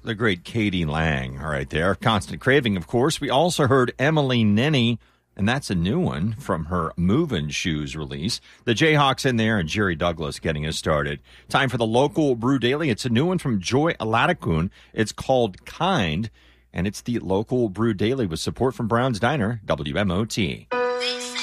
The great Katie Lang, all right there. Constant Craving, of course. We also heard Emily Nenny, and that's a new one from her Movin' Shoes release. The Jayhawks in there and Jerry Douglas getting us started. Time for the local Brew Daily. It's a new one from Joy Aladakun. It's called Kind, and it's the local Brew Daily with support from Brown's Diner, WMOT.